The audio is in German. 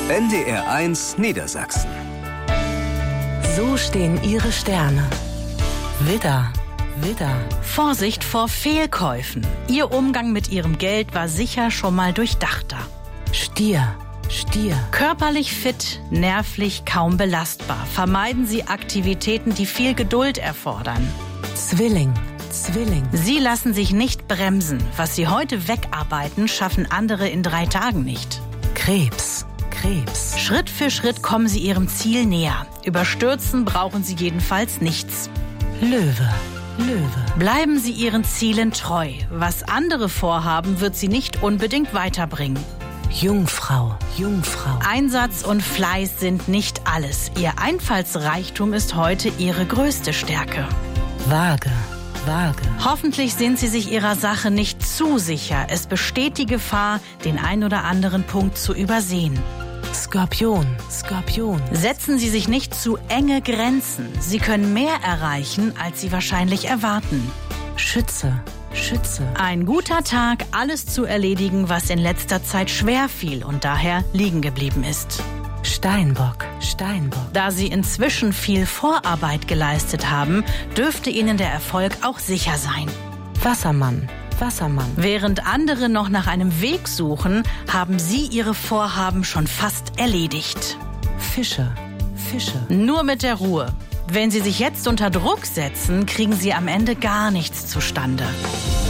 NDR1 Niedersachsen. So stehen Ihre Sterne. Widder, Widder. Vorsicht vor Fehlkäufen. Ihr Umgang mit Ihrem Geld war sicher schon mal durchdachter. Stier, Stier. Körperlich fit, nervlich kaum belastbar. Vermeiden Sie Aktivitäten, die viel Geduld erfordern. Zwilling, Zwilling. Sie lassen sich nicht bremsen. Was Sie heute wegarbeiten, schaffen andere in 3 Tagen nicht. Krebs, Krebs. Schritt für Schritt kommen Sie Ihrem Ziel näher. Überstürzen brauchen Sie jedenfalls nichts. Löwe, Löwe. Bleiben Sie Ihren Zielen treu. Was andere vorhaben, wird Sie nicht unbedingt weiterbringen. Jungfrau, Jungfrau. Einsatz und Fleiß sind nicht alles. Ihr Einfallsreichtum ist heute Ihre größte Stärke. Waage, Waage. Hoffentlich sind Sie sich Ihrer Sache nicht zu sicher. Es besteht die Gefahr, den ein oder anderen Punkt zu übersehen. Skorpion, Skorpion. Setzen Sie sich nicht zu enge Grenzen. Sie können mehr erreichen, als Sie wahrscheinlich erwarten. Schütze, Schütze. Ein guter Tag, alles zu erledigen, was in letzter Zeit schwer fiel und daher liegen geblieben ist. Steinbock, Steinbock. Da Sie inzwischen viel Vorarbeit geleistet haben, dürfte Ihnen der Erfolg auch sicher sein. Wassermann, Wassermann. Während andere noch nach einem Weg suchen, haben Sie Ihre Vorhaben schon fast erledigt. Fische, Fische. Nur mit der Ruhe. Wenn Sie sich jetzt unter Druck setzen, kriegen Sie am Ende gar nichts zustande.